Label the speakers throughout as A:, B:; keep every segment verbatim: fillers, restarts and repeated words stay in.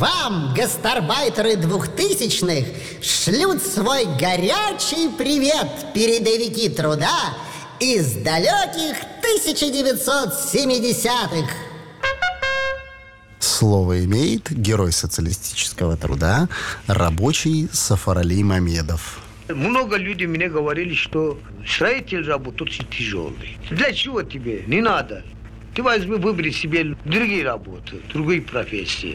A: Вам, гастарбайтеры двухтысячных, шлют свой горячий привет передовики труда из далеких тысяча девятьсот семидесятых.
B: Слово имеет герой социалистического труда, рабочий Сафар Али Мамедов.
C: Много людей мне говорили, что строитель работа очень тяжелый. Для чего тебе? Не надо. Ты возьми, выбери себе другие работы, другие профессии.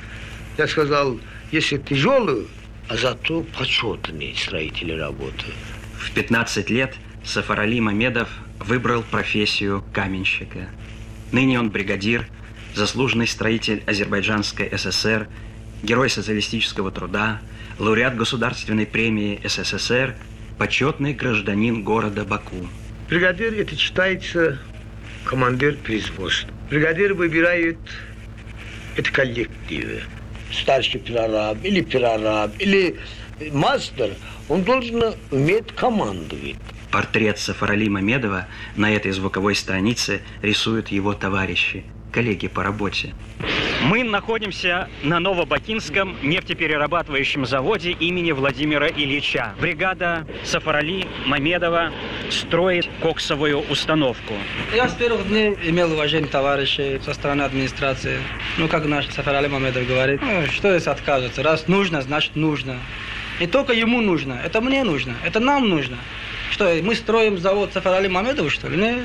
C: Я сказал, если тяжелую, а зато почетные строители работы.
D: В пятнадцать лет Сафар Али Мамедов выбрал профессию каменщика. Ныне он бригадир, заслуженный строитель Азербайджанской ССР, герой социалистического труда, лауреат Государственной премии СССР, почетный гражданин города Баку.
C: Бригадир – это считается командир производства. Бригадир выбирает это коллективы. Старший пирораб или пирораб, или мастер, он должен уметь командовать.
D: Портрет Сафар Али Мамедова на этой звуковой странице рисуют его товарищи, коллеги по работе. Мы находимся на Новобакинском нефтеперерабатывающем заводе имени Владимира Ильича. Бригада Сафар Али Мамедова строит коксовую установку.
E: Я с первых дней имел уважение товарищей со стороны администрации. Ну, как наш Сафар Али Мамедов говорит, ну, что если отказываться? Раз нужно, значит нужно. Не только ему нужно, это мне нужно, это нам нужно. Что, мы строим завод Сафар Али Мамедову, что ли? Нет.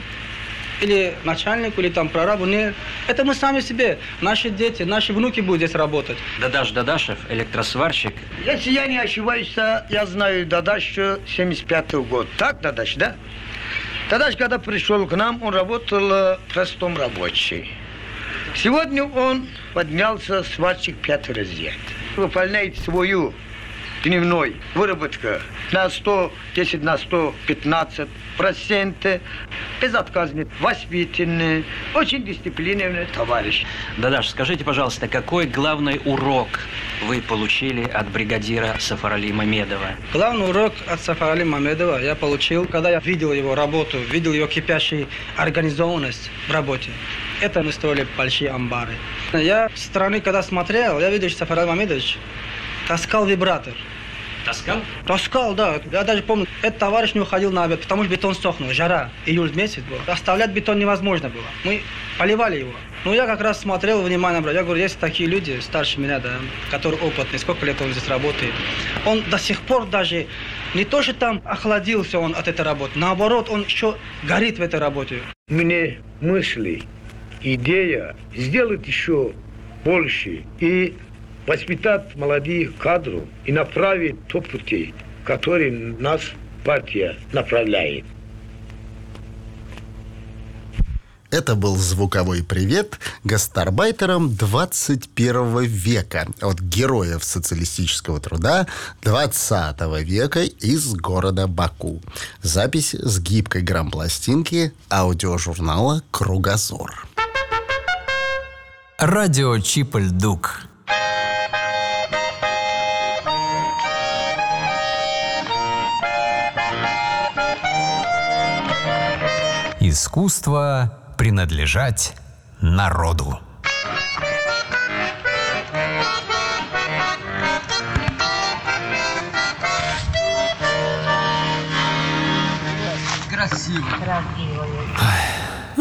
E: Или начальнику, или там прорабу, нет. Это мы сами себе, наши дети, наши внуки будут здесь работать.
D: Дадаш Дадашев, электросварщик.
C: Если я не ошибаюсь, я знаю Дадаша семьдесят пятого года. Так, Дадаш, да? Дадаш, когда пришел к нам, он работал простым рабочим. Сегодня он поднялся сварщик пятый разряд. Выполняет свою дневной выработка на сто десять, на сто пятнадцать процентов. Безотказный, воспитанный, очень дисциплинированный товарищ.
D: Дадаш, скажите, пожалуйста, какой главный урок вы получили от бригадира Сафар Али Мамедова?
E: Главный урок от Сафар Али Мамедова я получил, когда я видел его работу, видел его кипящую организованность в работе. Это мы строили большие амбары. Я с стороны, когда смотрел, я видел, что Сафар Али Мамедович таскал вибратор.
D: Таскал?
E: Таскал, да. Я даже помню, этот товарищ не уходил на обед, потому что бетон сохнул. Жара, июль месяц был. Оставлять бетон невозможно было. Мы поливали его. Ну, я как раз смотрел, внимание брал. Я говорю, есть такие люди, старше меня, да, которые опытные, сколько лет он здесь работает. Он до сих пор даже, не то, что там охладился он от этой работы, наоборот, он еще горит в этой работе.
C: Мне мысли, идея сделать еще больше и воспитать молодых кадров и направить то пути, который нас партия направляет.
B: Это был звуковой привет гастарбайтерам двадцать первого века от героев социалистического труда двадцатого века из города Баку. Запись с гибкой грампластинки аудиожурнала «Кругозор».
F: Радио Чип-Ль-Дук. Искусство принадлежать народу.
E: Красиво.
G: Красиво.